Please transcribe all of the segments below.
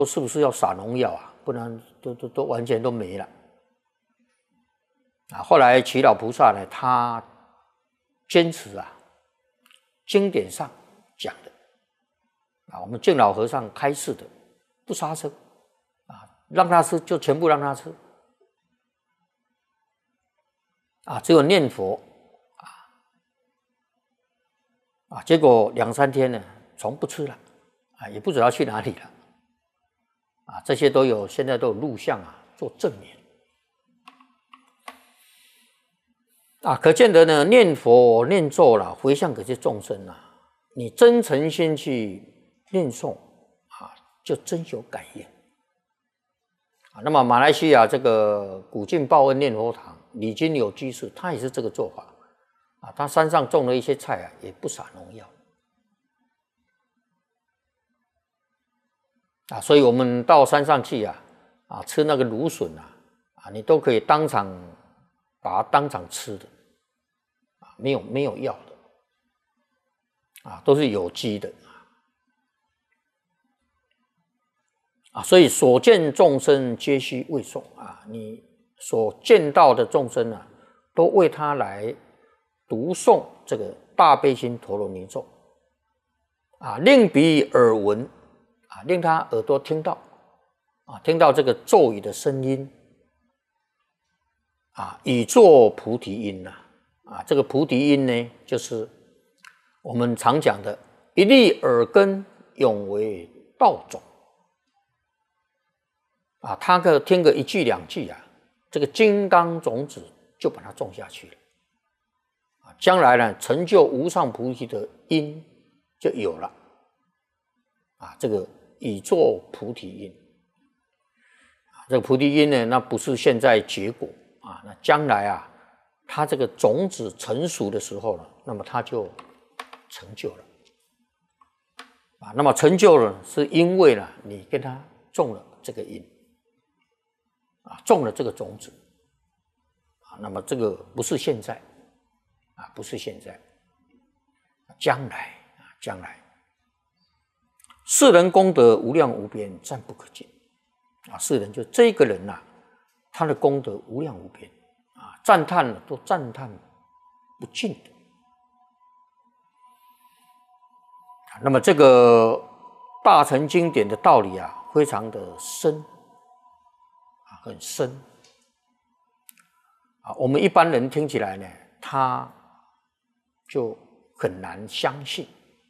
是不是要撒农药啊？不然都完全都没了。后来耆老菩萨呢，他坚持经典上讲的我们净老和尚开示的，不杀生让他吃就全部让他吃只有念佛结果2、3天呢，从不吃了也不知道去哪里了这些现在都有录像做证明可见得呢，念佛念咒啦，回向给这众生你真诚心去念诵就真有感应那么马来西亚这个古晋报恩念佛堂李金友居士，他也是这个做法他山上种了一些菜也不撒农药所以我们到山上去吃那个芦笋你都可以当场把它当场吃的没有药的都是有机的所以所见众生皆须为诵你所见到的众生都为他来读诵这个大悲心陀罗尼咒令彼耳闻令他耳朵听到听到这个咒语的声音以作菩提音这个菩提音呢，就是我们常讲的一粒耳根永为道种他听个1句2句这个金刚种子就把它种下去了将来呢，成就无上菩提的因就有了这个以作菩提因这个菩提因呢，那不是现在结果那将来它这个种子成熟的时候呢，那么它就成就了那么成就了是因为呢，你跟它种了这个因种了这个种子那么这个不是现在不是现在，将来世人功德无量无边，暂不可尽世人就这个人他的功德无量无边赞叹都赞叹不尽的那么这个大乘经典的道理非常的深很深我们一般人听起来呢，他就很难相信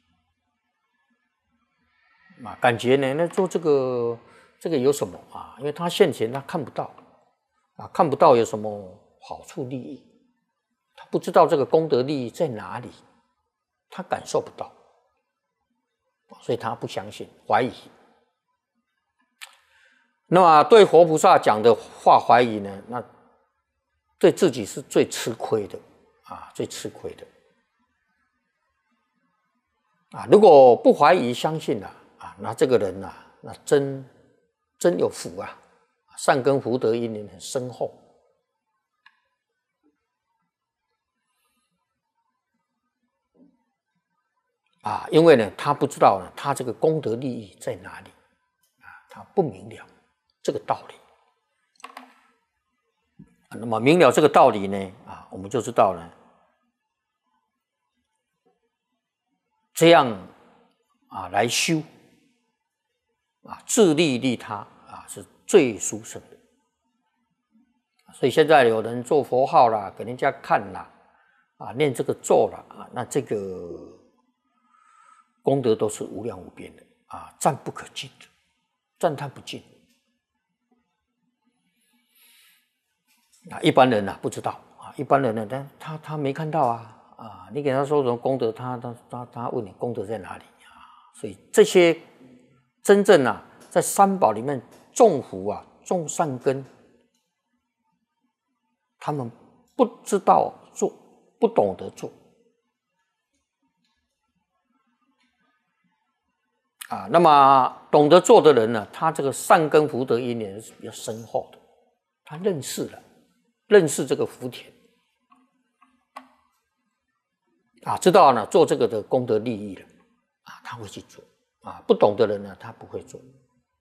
感觉呢，那做这个有什么因为他现前他看不到看不到有什么好处利益，他不知道这个功德利益在哪里，他感受不到，所以他不相信，怀疑。那么对佛菩萨讲的话怀疑呢，那对自己是最吃亏的最吃亏的如果不怀疑相信那这个人那真有福善根福德因缘很深厚因为呢他不知道呢他这个功德利益在哪里他不明了这个道理那么明了这个道理呢我们就知道呢这样来修自利利他是最殊胜的。所以现在有人做佛号啦，给人家看啦念这个咒啦那这个功德都是无量无边的赞不可尽的，赞叹不尽一般人不知道一般人呢他没看到你给他说什么功德，他问你功德在哪里所以这些真正在三宝里面种福种善根，他们不知道做，不懂得做那么懂得做的人呢，他这个善根福德因缘是比较深厚的，他认识这个福田知道呢做这个的功德利益了他会去做不懂的人呢他不会做